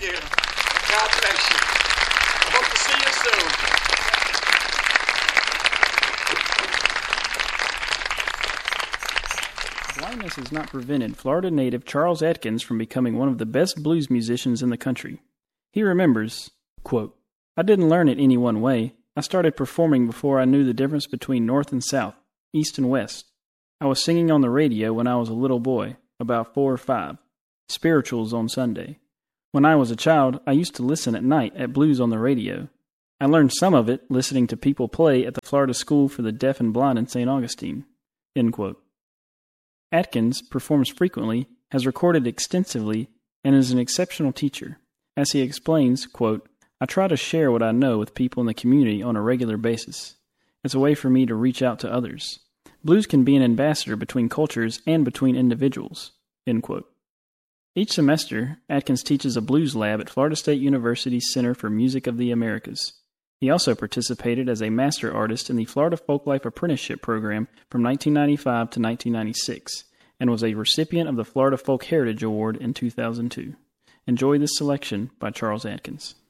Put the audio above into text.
you. God bless you. I hope to see you soon. Blindness has not prevented Florida native Charles Atkins from becoming one of the best blues musicians in the country. He remembers, quote, "I didn't learn it any one way. I started performing before I knew the difference between north and south, east and west. I was singing on the radio when I was a little boy, about 4 or 5, spirituals on Sunday. When I was a child, I used to listen at night at blues on the radio. I learned some of it listening to people play at the Florida School for the Deaf and Blind in St. Augustine." End quote. Atkins performs frequently, has recorded extensively, and is an exceptional teacher. As he explains, quote, "I try to share what I know with people in the community on a regular basis. It's a way for me to reach out to others. Blues can be an ambassador between cultures and between individuals." End quote. Each semester, Atkins teaches a blues lab at Florida State University's Center for Music of the Americas. He also participated as a master artist in the Florida Folklife Apprenticeship Program from 1995 to 1996, and was a recipient of the Florida Folk Heritage Award in 2002. Enjoy this selection by Charles Atkins.